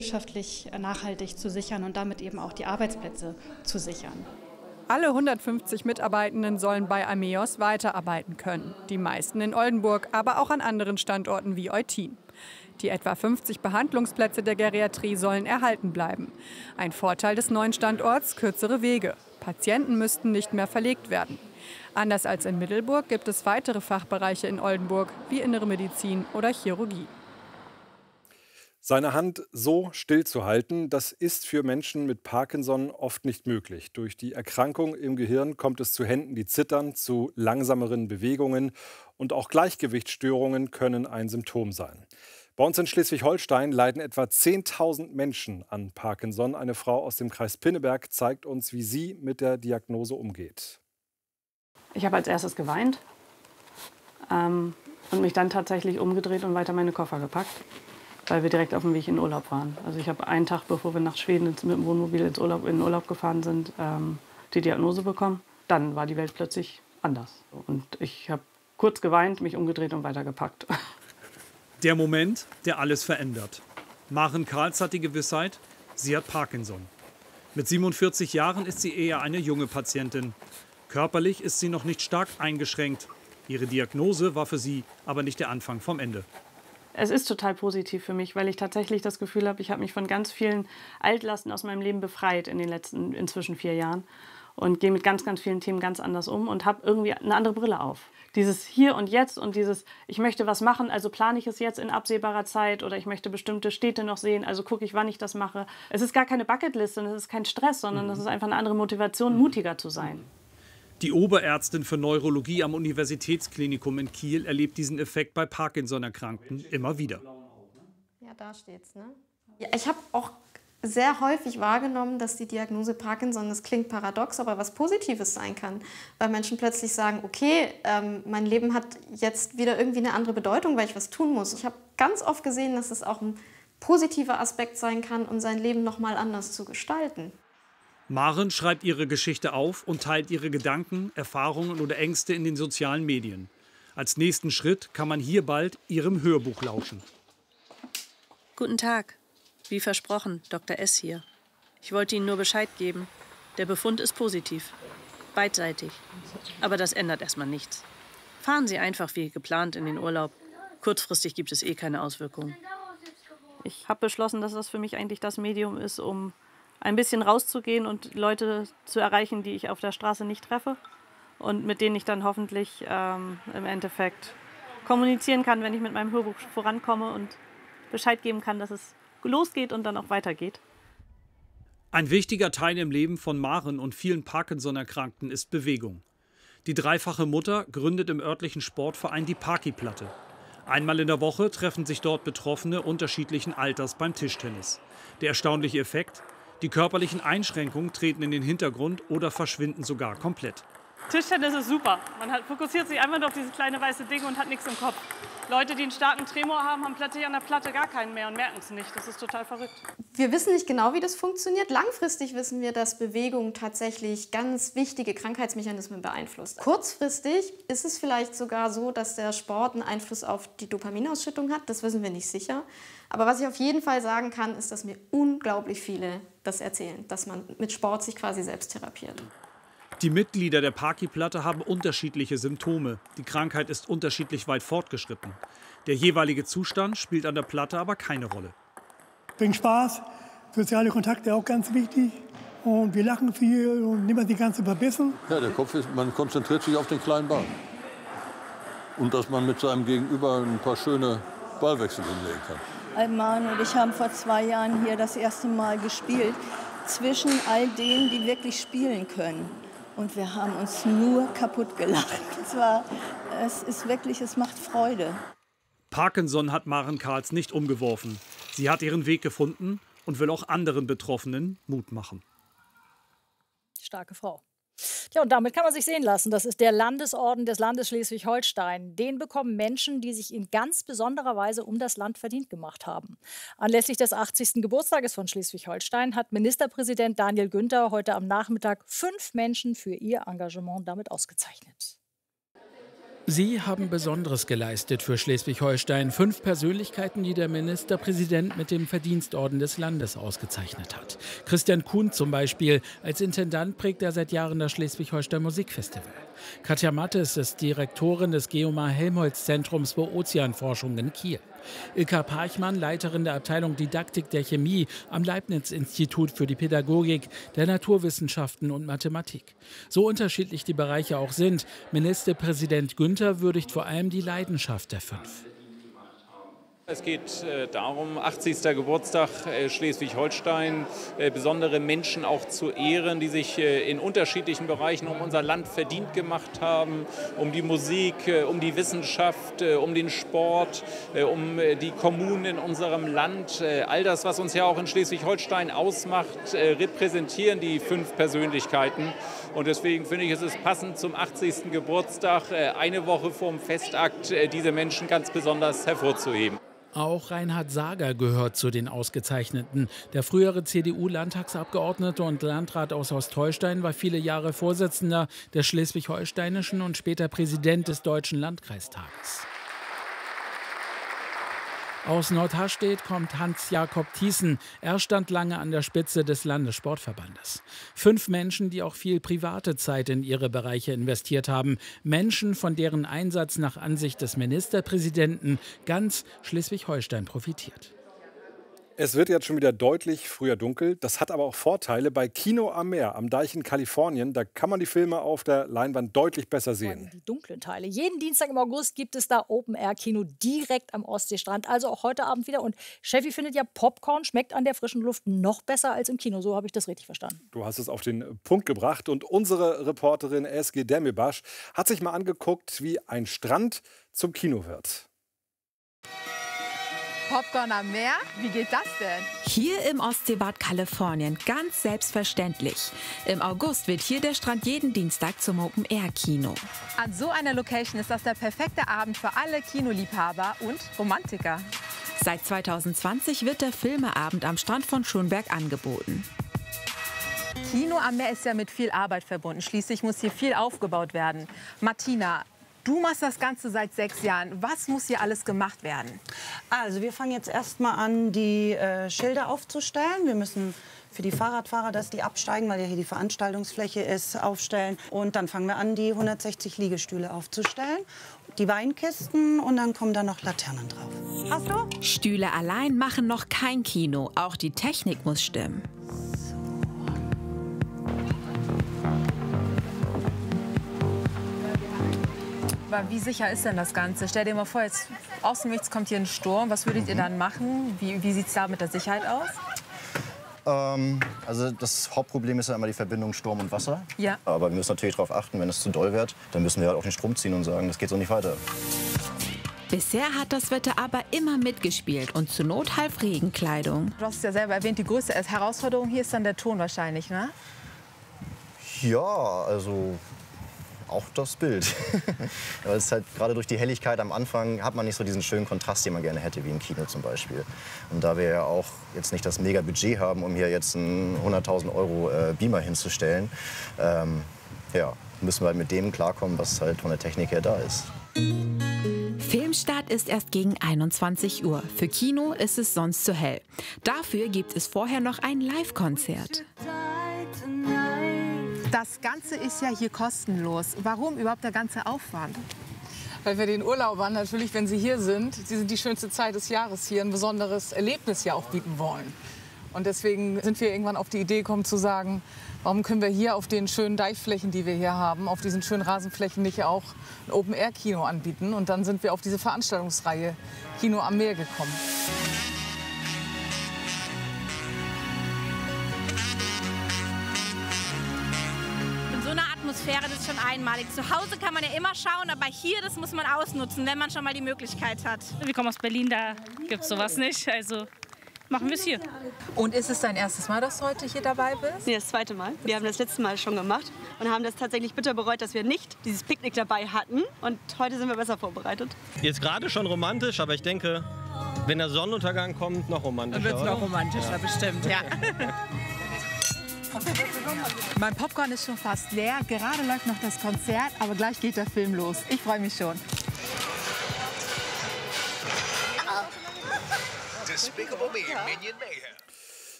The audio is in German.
wirtschaftlich nachhaltig zu sichern und damit eben auch die Arbeitsplätze zu sichern. Alle 150 Mitarbeitenden sollen bei Ameos weiterarbeiten können. Die meisten in Oldenburg, aber auch an anderen Standorten wie Eutin. Die etwa 50 Behandlungsplätze der Geriatrie sollen erhalten bleiben. Ein Vorteil des neuen Standorts: kürzere Wege. Patienten müssten nicht mehr verlegt werden. Anders als in Middelburg gibt es weitere Fachbereiche in Oldenburg, wie Innere Medizin oder Chirurgie. Seine Hand so stillzuhalten, das ist für Menschen mit Parkinson oft nicht möglich. Durch die Erkrankung im Gehirn kommt es zu Händen, die zittern, zu langsameren Bewegungen, und auch Gleichgewichtsstörungen können ein Symptom sein. Bei uns in Schleswig-Holstein leiden etwa 10.000 Menschen an Parkinson. Eine Frau aus dem Kreis Pinneberg zeigt uns, wie sie mit der Diagnose umgeht. Ich habe als erstes geweint und mich dann tatsächlich umgedreht und weiter meine Koffer gepackt, weil wir direkt auf dem Weg in den Urlaub waren. Also ich habe einen Tag, bevor wir nach Schweden mit dem Wohnmobil in den Urlaub gefahren sind, die Diagnose bekommen. Dann war die Welt plötzlich anders. Und ich habe kurz geweint, mich umgedreht und weitergepackt. Der Moment, der alles verändert. Maren Karls hat die Gewissheit, sie hat Parkinson. Mit 47 Jahren ist sie eher eine junge Patientin. Körperlich ist sie noch nicht stark eingeschränkt. Ihre Diagnose war für sie aber nicht der Anfang vom Ende. Es ist total positiv für mich, weil ich tatsächlich das Gefühl habe, ich habe mich von ganz vielen Altlasten aus meinem Leben befreit in den letzten inzwischen 4 Jahren und gehe mit ganz, ganz vielen Themen ganz anders um und habe irgendwie eine andere Brille auf. Dieses Hier und Jetzt und dieses, ich möchte was machen, also plane ich es jetzt in absehbarer Zeit, oder ich möchte bestimmte Städte noch sehen, also gucke ich, wann ich das mache. Es ist gar keine Bucketlist und es ist kein Stress, sondern es ist einfach eine andere Motivation, mutiger zu sein. Die Oberärztin für Neurologie am Universitätsklinikum in Kiel erlebt diesen Effekt bei Parkinson-Erkrankten immer wieder. Ja, da steht's, ne? Ja, ich habe auch sehr häufig wahrgenommen, dass die Diagnose Parkinson, das klingt paradox, aber was Positives sein kann. Weil Menschen plötzlich sagen, okay, mein Leben hat jetzt wieder irgendwie eine andere Bedeutung, weil ich was tun muss. Ich habe ganz oft gesehen, dass es auch ein positiver Aspekt sein kann, um sein Leben noch mal anders zu gestalten. Maren schreibt ihre Geschichte auf und teilt ihre Gedanken, Erfahrungen oder Ängste in den sozialen Medien. Als nächsten Schritt kann man hier bald ihrem Hörbuch lauschen. Guten Tag. Wie versprochen, Dr. S. hier. Ich wollte Ihnen nur Bescheid geben. Der Befund ist positiv. Beidseitig. Aber das ändert erstmal nichts. Fahren Sie einfach wie geplant in den Urlaub. Kurzfristig gibt es eh keine Auswirkungen. Ich habe beschlossen, dass das für mich eigentlich das Medium ist, um ein bisschen rauszugehen und Leute zu erreichen, die ich auf der Straße nicht treffe und mit denen ich dann hoffentlich im Endeffekt kommunizieren kann, wenn ich mit meinem Hörbuch vorankomme und Bescheid geben kann, dass es losgeht und dann auch weitergeht. Ein wichtiger Teil im Leben von Maren und vielen Parkinson-Erkrankten ist Bewegung. Die dreifache Mutter gründet im örtlichen Sportverein die Parki-Platte. Einmal in der Woche treffen sich dort Betroffene unterschiedlichen Alters beim Tischtennis. Der erstaunliche Effekt: die körperlichen Einschränkungen treten in den Hintergrund oder verschwinden sogar komplett. Tischtennis ist super. Man fokussiert sich einfach nur auf dieses kleine weiße Ding und hat nichts im Kopf. Leute, die einen starken Tremor haben, haben plötzlich an der Platte gar keinen mehr und merken es nicht. Das ist total verrückt. Wir wissen nicht genau, wie das funktioniert. Langfristig wissen wir, dass Bewegung tatsächlich ganz wichtige Krankheitsmechanismen beeinflusst. Kurzfristig ist es vielleicht sogar so, dass der Sport einen Einfluss auf die Dopaminausschüttung hat. Das wissen wir nicht sicher. Aber was ich auf jeden Fall sagen kann, ist, dass mir unglaublich viele das erzählen, dass man mit Sport sich quasi selbst therapiert. Die Mitglieder der Parki-Platte haben unterschiedliche Symptome. Die Krankheit ist unterschiedlich weit fortgeschritten. Der jeweilige Zustand spielt an der Platte aber keine Rolle. Bringt Spaß, soziale Kontakte auch ganz wichtig. Und wir lachen viel und nehmen die ganze verbissen. Ja, der Kopf ist, man konzentriert sich auf den kleinen Ball. Und dass man mit seinem Gegenüber ein paar schöne Ballwechsel hinlegen kann. Alman und ich haben vor 2 Jahren hier das erste Mal gespielt. Zwischen all denen, die wirklich spielen können. Und wir haben uns nur kaputt gelacht. Es macht Freude. Parkinson hat Maren Karls nicht umgeworfen. Sie hat ihren Weg gefunden und will auch anderen Betroffenen Mut machen. Starke Frau. Ja, und damit kann man sich sehen lassen. Das ist der Landesorden des Landes Schleswig-Holstein. Den bekommen Menschen, die sich in ganz besonderer Weise um das Land verdient gemacht haben. Anlässlich des 80. Geburtstages von Schleswig-Holstein hat Ministerpräsident Daniel Günther heute am Nachmittag 5 Menschen für ihr Engagement damit ausgezeichnet. Sie haben Besonderes geleistet für Schleswig-Holstein. 5 Persönlichkeiten, die der Ministerpräsident mit dem Verdienstorden des Landes ausgezeichnet hat. Christian Kuhn zum Beispiel. Als Intendant prägt er seit Jahren das Schleswig-Holstein Musikfestival. Katja Mattes ist Direktorin des Geomar-Helmholtz-Zentrums für Ozeanforschung in Kiel. Ilka Parchmann, Leiterin der Abteilung Didaktik der Chemie am Leibniz-Institut für die Pädagogik, der Naturwissenschaften und Mathematik. So unterschiedlich die Bereiche auch sind, Ministerpräsident Günther würdigt vor allem die Leidenschaft der 5. Es geht darum, 80. Geburtstag Schleswig-Holstein, besondere Menschen auch zu ehren, die sich in unterschiedlichen Bereichen um unser Land verdient gemacht haben, um die Musik, um die Wissenschaft, um den Sport, um die Kommunen in unserem Land. All das, was uns ja auch in Schleswig-Holstein ausmacht, repräsentieren die 5 Persönlichkeiten. Und deswegen finde ich, es ist passend zum 80. Geburtstag, eine Woche vor dem Festakt, diese Menschen ganz besonders hervorzuheben. Auch Reinhard Sager gehört zu den Ausgezeichneten. Der frühere CDU-Landtagsabgeordnete und Landrat aus Ostholstein war viele Jahre Vorsitzender des Schleswig-Holsteinischen und später Präsident des Deutschen Landkreistages. Aus Nordharstedt kommt Hans-Jakob Thiessen. Er stand lange an der Spitze des Landessportverbandes. 5 Menschen, die auch viel private Zeit in ihre Bereiche investiert haben. Menschen, von deren Einsatz nach Ansicht des Ministerpräsidenten ganz Schleswig-Holstein profitiert. Es wird jetzt schon wieder deutlich früher dunkel. Das hat aber auch Vorteile. Bei Kino am Meer, am Deich in Kalifornien, da kann man die Filme auf der Leinwand deutlich besser sehen. Die dunklen Teile. Jeden Dienstag im August gibt es da Open-Air-Kino direkt am Ostseestrand. Also auch heute Abend wieder. Und Steffi findet ja, Popcorn schmeckt an der frischen Luft noch besser als im Kino. So habe ich das richtig verstanden. Du hast es auf den Punkt gebracht. Und unsere Reporterin SG Demirbaş hat sich mal angeguckt, wie ein Strand zum Kino wird. Popcorn am Meer? Wie geht das denn? Hier im Ostseebad Kalifornien, ganz selbstverständlich. Im August wird hier der Strand jeden Dienstag zum Open-Air-Kino. An so einer Location ist das der perfekte Abend für alle Kinoliebhaber und Romantiker. Seit 2020 wird der Filmeabend am Strand von Schönberg angeboten. Kino am Meer ist ja mit viel Arbeit verbunden. Schließlich muss hier viel aufgebaut werden. Martina, du machst das Ganze seit 6 Jahren. Was muss hier alles gemacht werden? Also wir fangen jetzt erstmal an, die Schilder aufzustellen. Wir müssen für die Fahrradfahrer, dass die absteigen, weil ja hier die Veranstaltungsfläche ist, aufstellen. Und dann fangen wir an, die 160 Liegestühle aufzustellen, die Weinkisten und dann kommen da noch Laternen drauf. Hast du? Stühle allein machen noch kein Kino. Auch die Technik muss stimmen. Aber wie sicher ist denn das Ganze? Stell dir mal vor, jetzt aus dem Nichts kommt hier ein Sturm. Was würdet ihr dann machen? Wie sieht es da mit der Sicherheit aus? Also das Hauptproblem ist ja immer die Verbindung Sturm und Wasser. Ja. Aber wir müssen natürlich darauf achten, wenn es zu doll wird, dann müssen wir halt auch den Strom ziehen und sagen, das geht so nicht weiter. Bisher hat das Wetter aber immer mitgespielt und zur Not half Regenkleidung. Du hast es ja selber erwähnt, die größte Herausforderung hier ist dann der Ton wahrscheinlich, ne? Ja, also auch das Bild. Aber es ist halt gerade durch die Helligkeit am Anfang hat man nicht so diesen schönen Kontrast, den man gerne hätte, wie im Kino zum Beispiel. Und da wir ja auch jetzt nicht das mega Budget haben, um hier jetzt einen 100.000 Euro Beamer hinzustellen, ja, müssen wir halt mit dem klarkommen, was halt von der Technik her da ist. Filmstart ist erst gegen 21 Uhr. Für Kino ist es sonst zu hell. Dafür gibt es vorher noch ein Live-Konzert. Das Ganze ist ja hier kostenlos. Warum überhaupt der ganze Aufwand? Weil wir den Urlaubern natürlich, wenn sie hier sind, sie sind die schönste Zeit des Jahres hier, ein besonderes Erlebnis ja auch bieten wollen. Und deswegen sind wir irgendwann auf die Idee gekommen zu sagen, warum können wir hier auf den schönen Deichflächen, die wir hier haben, auf diesen schönen Rasenflächen nicht auch ein Open-Air-Kino anbieten? Und dann sind wir auf diese Veranstaltungsreihe Kino am Meer gekommen. Atmosphäre, das ist schon einmalig. Zu Hause kann man ja immer schauen, aber hier, das muss man ausnutzen, wenn man schon mal die Möglichkeit hat. Wir kommen aus Berlin, da gibt es sowas nicht, also machen wir es hier. Und ist es dein erstes Mal, dass du heute hier dabei bist? Nee, das 2. Mal. Wir haben das letzte Mal schon gemacht und haben das tatsächlich bitter bereut, dass wir nicht dieses Picknick dabei hatten. Und heute sind wir besser vorbereitet. Jetzt gerade schon romantisch, aber ich denke, wenn der Sonnenuntergang kommt, noch romantischer. Dann wird es noch romantischer, ja. Bestimmt, ja. Mein Popcorn ist schon fast leer. Gerade läuft noch das Konzert, aber gleich geht der Film los. Ich freue mich schon. Despicable Me, Minion Mayhem.